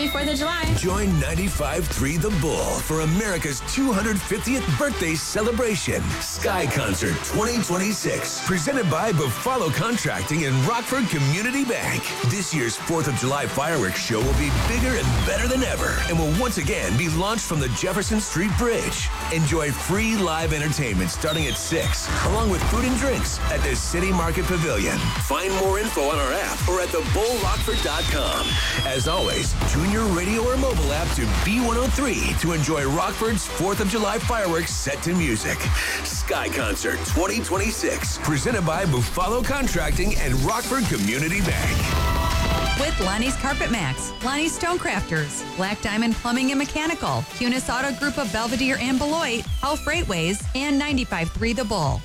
Happy 4th of July. Join 95.3 The Bull for America's 250th birthday celebration. Sky Concert 2026. Presented by Buffalo Contracting and Rockford Community Bank. This year's 4th of July fireworks show will be bigger and better than ever and will once again be launched from the Jefferson Street Bridge. Enjoy free live entertainment starting at 6, along with food and drinks at the City Market Pavilion. Find more info on our app or at thebullrockford.com. As always, tune your radio or mobile app to B103 to enjoy Rockford's 4th of July fireworks set to music. Sky Concert 2026, presented by Buffalo Contracting and Rockford Community Bank. With Lonnie's Carpet Max, Lonnie's Stonecrafters, Black Diamond Plumbing and Mechanical, Cunis Auto Group of Belvedere and Beloit, Health Freightways, and 95.3 The Bull.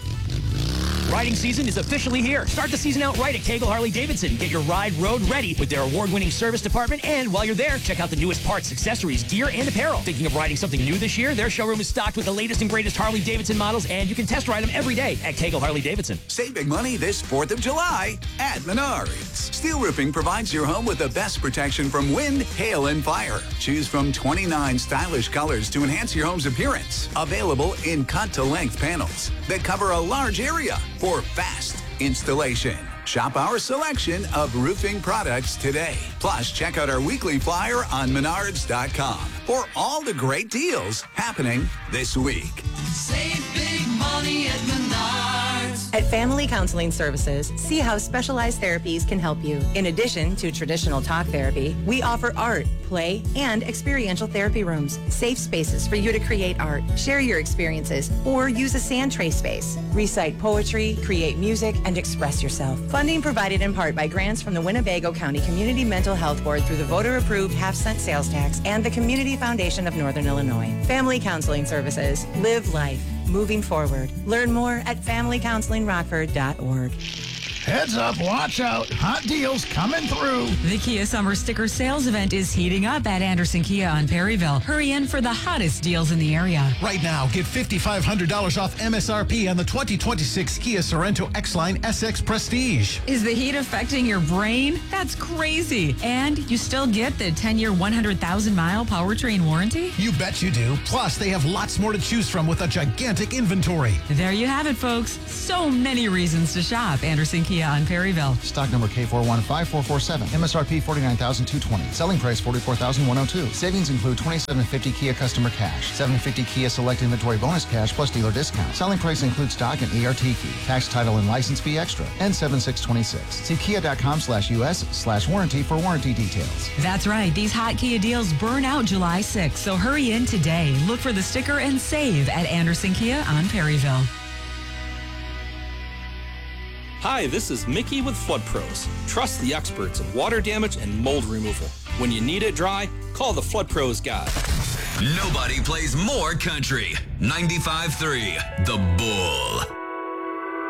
Riding season is officially here. Start the season out right at Cagle Harley-Davidson. Get your ride road ready with their award-winning service department. And while you're there, check out the newest parts, accessories, gear, and apparel. Thinking of riding something new this year? Their showroom is stocked with the latest and greatest Harley-Davidson models, and you can test ride them every day at Cagle Harley-Davidson. Save big money this 4th of July at Menards. Steel roofing provides your home with the best protection from wind, hail, and fire. Choose from 29 stylish colors to enhance your home's appearance. Available in cut-to-length panels that cover a large area for fast installation. Shop our selection of roofing products today. Plus, check out our weekly flyer on Menards.com for all the great deals happening this week. Save big money at Menards. At Family Counseling Services, see how specialized therapies can help you. In addition to traditional talk therapy, we offer art, play, and experiential therapy rooms. Safe spaces for you to create art, share your experiences, or use a sand tray space. Recite poetry, create music, and express yourself. Funding provided in part by grants from the Winnebago County Community Mental Health Board through the voter-approved half-cent sales tax and the Community Foundation of Northern Illinois. Family Counseling Services. Live life. Moving forward. Learn more at familycounselingrockford.org. Heads up, watch out. Hot deals coming through. The Kia Summer Sticker Sales Event is heating up at Anderson Kia on Perryville. Hurry in for the hottest deals in the area. Right now, get $5,500 off MSRP on the 2026 Kia Sorento X-Line SX Prestige. Is the heat affecting your brain? That's crazy. And you still get the 10-year, 100,000-mile powertrain warranty? You bet you do. Plus, they have lots more to choose from with a gigantic inventory. There you have it, folks. So many reasons to shop Anderson Kia on Perryville. Stock number K415447. MSRP $49,220. Selling price $44,102. Savings include $2,750 Kia customer cash, $750 Kia Select Inventory bonus cash plus dealer discount. Selling price includes stock and ERT key, tax, title, and license fee extra, and 7626. See kia.com/US/warranty for warranty details. That's right. These hot Kia deals burn out July 6th, so hurry in today. Look for the sticker and save at Anderson Kia on Perryville. Hi, this is Mickey with Flood Pros. Trust the experts in water damage and mold removal. When you need it dry, call the Flood Pros guy. Nobody plays more country. 95.3 The Bull.